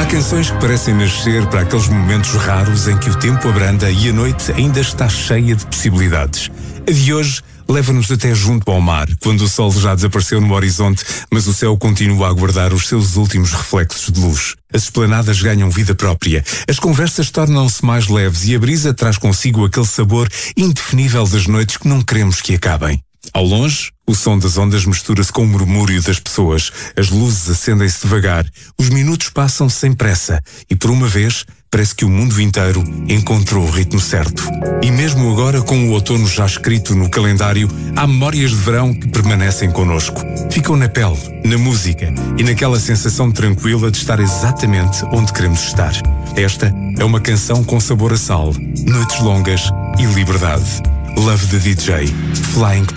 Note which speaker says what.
Speaker 1: canções que parecem nascer para aqueles momentos raros em que o tempo abranda e a noite ainda está cheia de possibilidades. A de hoje leva-nos até junto ao mar, quando o sol já desapareceu no horizonte, mas o céu continua a guardar os seus últimos reflexos de luz. As esplanadas ganham vida própria, as conversas tornam-se mais leves e a brisa traz consigo aquele sabor indefinível das noites que não queremos que acabem. Ao longe, o som das ondas mistura-se com o murmúrio das pessoas, as luzes acendem-se devagar, os minutos passam sem pressa e, por uma vez, parece que o mundo inteiro encontrou o ritmo certo. E mesmo agora, com o outono já escrito no calendário, há memórias de verão que permanecem connosco. Ficam na pele, na música e naquela sensação tranquila de estar exatamente onde queremos estar. Esta é uma canção com sabor a sal, noites longas e liberdade. Love the DJ, Flying